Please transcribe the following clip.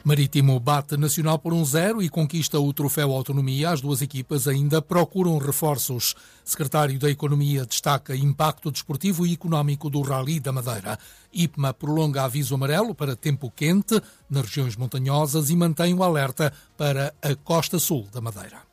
Marítimo bate Nacional por 1-0 e conquista o troféu Autonomia. As duas equipas ainda procuram reforços. Secretário da Economia destaca impacto desportivo e económico do Rally da Madeira. IPMA prolonga aviso amarelo para tempo quente nas regiões montanhosas e mantém o alerta para a costa sul da Madeira.